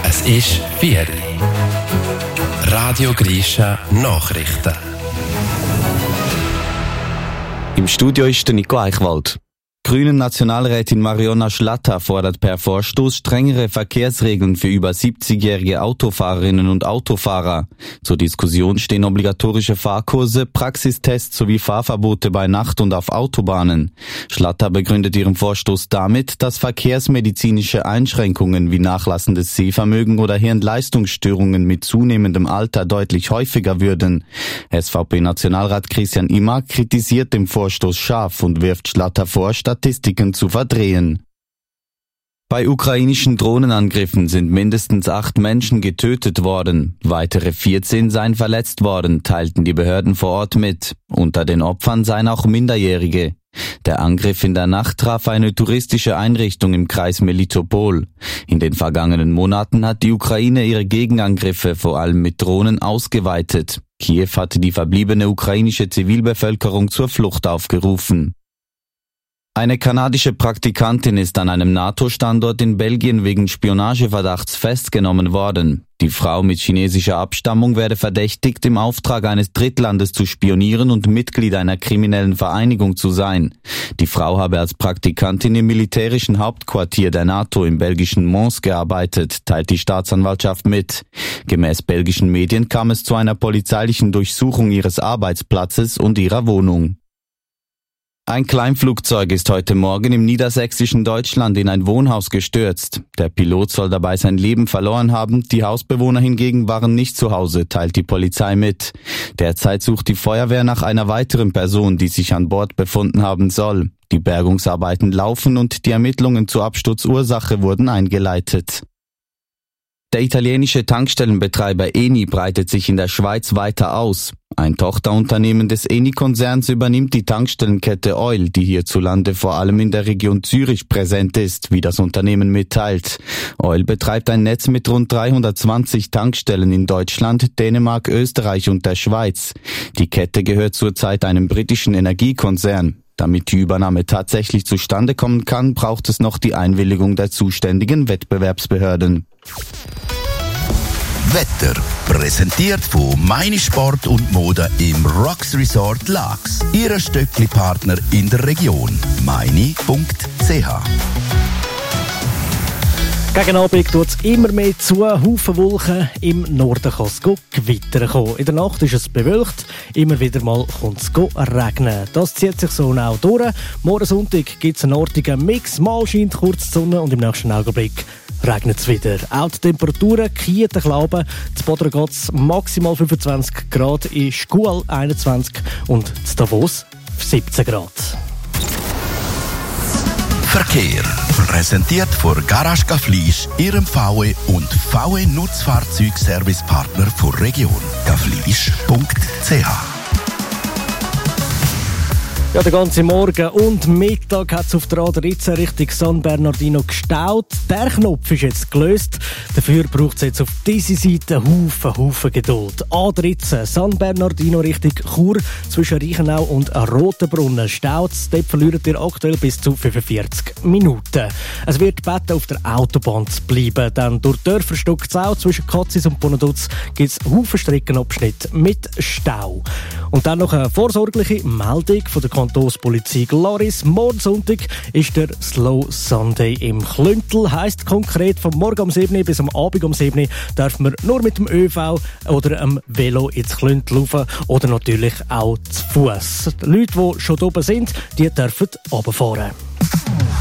Es ist 4 Uhr. Radio Grisha Nachrichten. Im Studio ist der Nico Eichwald. Grünen Nationalrätin Mariona Schlatter fordert per Vorstoß strengere Verkehrsregeln für über 70-jährige Autofahrerinnen und Autofahrer. Zur Diskussion stehen obligatorische Fahrkurse, Praxistests sowie Fahrverbote bei Nacht und auf Autobahnen. Schlatter begründet ihren Vorstoß damit, dass verkehrsmedizinische Einschränkungen wie nachlassendes Sehvermögen oder Hirnleistungsstörungen mit zunehmendem Alter deutlich häufiger würden. SVP-Nationalrat Christian Imar kritisiert den Vorstoß scharf und wirft Schlatter vor, Statistiken zu verdrehen. Bei ukrainischen Drohnenangriffen sind mindestens 8 Menschen getötet worden. Weitere 14 seien verletzt worden, teilten die Behörden vor Ort mit. Unter den Opfern seien auch Minderjährige. Der Angriff in der Nacht traf eine touristische Einrichtung im Kreis Melitopol. In den vergangenen Monaten hat die Ukraine ihre Gegenangriffe vor allem mit Drohnen ausgeweitet. Kiew hatte die verbliebene ukrainische Zivilbevölkerung zur Flucht aufgerufen. Eine kanadische Praktikantin ist an einem NATO-Standort in Belgien wegen Spionageverdachts festgenommen worden. Die Frau mit chinesischer Abstammung werde verdächtigt, im Auftrag eines Drittlandes zu spionieren und Mitglied einer kriminellen Vereinigung zu sein. Die Frau habe als Praktikantin im militärischen Hauptquartier der NATO im belgischen Mons gearbeitet, teilt die Staatsanwaltschaft mit. Gemäß belgischen Medien kam es zu einer polizeilichen Durchsuchung ihres Arbeitsplatzes und ihrer Wohnung. Ein Kleinflugzeug ist heute Morgen im niedersächsischen Deutschland in ein Wohnhaus gestürzt. Der Pilot soll dabei sein Leben verloren haben, die Hausbewohner hingegen waren nicht zu Hause, teilt die Polizei mit. Derzeit sucht die Feuerwehr nach einer weiteren Person, die sich an Bord befunden haben soll. Die Bergungsarbeiten laufen und die Ermittlungen zur Absturzursache wurden eingeleitet. Der italienische Tankstellenbetreiber Eni breitet sich in der Schweiz weiter aus. Ein Tochterunternehmen des Eni-Konzerns übernimmt die Tankstellenkette Oil, die hierzulande vor allem in der Region Zürich präsent ist, wie das Unternehmen mitteilt. Oil betreibt ein Netz mit rund 320 Tankstellen in Deutschland, Dänemark, Österreich und der Schweiz. Die Kette gehört zurzeit einem britischen Energiekonzern. Damit die Übernahme tatsächlich zustande kommen kann, braucht es noch die Einwilligung der zuständigen Wettbewerbsbehörden. Wetter präsentiert von Meine Sport und Mode im Rocks Resort Laax. Ihre Stöckli-Partner in der Region. meine.ch. Gegen Abend tut es immer mehr zu, Haufen Wolken. Im Norden kann es Gewitter kommen. In der Nacht ist es bewölkt, immer wieder mal kommt es regnen. Das zieht sich so auch durch. Morgen Sonntag gibt es einen ortigen Mix. Mal scheint kurz die Sonne und im nächsten Augenblick regnet es wieder. Auch die Temperaturen kieten Glauben. Zu Bodra geht es maximal 25 Grad, in Schual 21 und zu Davos 17 Grad. Verkehr. Präsentiert von Garage Gaflisch, Ihrem VW und VW Nutzfahrzeugservicepartner der Region. gaflisch.ch. Ja, den ganzen Morgen und Mittag hat es auf der A13 Richtung San Bernardino gestaut. Der Knopf ist jetzt gelöst. Dafür braucht es jetzt auf dieser Seite Haufen Geduld. A13 San Bernardino Richtung Chur zwischen Reichenau und Rotenbrunnen staut es. Dort verliert ihr aktuell bis zu 45 Minuten. Es wird gebeten, auf der Autobahn zu bleiben, denn durch Dörfer stockt es auch. Zwischen Katzis und Bonaduz gibt es Haufen Streckenabschnitte mit Stau. Und dann noch eine vorsorgliche Meldung von der Kantonspolizei Glaris. Morgen Sonntag ist der Slow Sunday im Klüntel. Heisst konkret, vom Morgen um 7 bis am Abend um 7 darf man nur mit dem ÖV oder am Velo ins Klüntel laufen oder natürlich auch zu Fuss. Die Leute, die schon oben sind, die dürfen runterfahren.